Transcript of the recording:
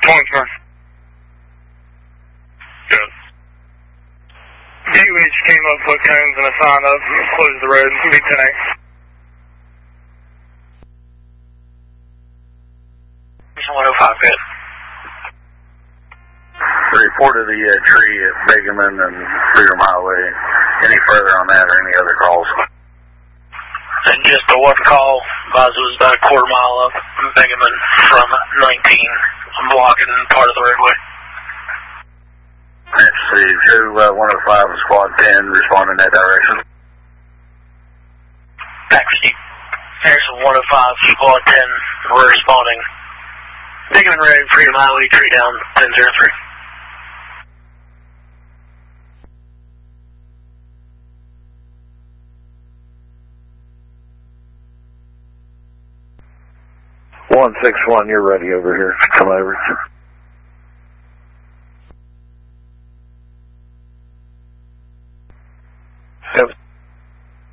1-1. Good. DUH came up, put cones and a sign up, close the road, be 10-8. Mission 105, good. Reported the tree at Begeman and Freedom Highway. Any further on that or any other calls? And just the one call, Buzz was about a quarter mile up Begeman from 19. I'm blocking part of the roadway. Let's see, 105 and Squad 10 respond in that direction. Taxi. Harrison 105, Squad 10, we're responding. Begeman Road, Freedom Highway, tree down, 1003. One 6-1, you're ready over here. Come over.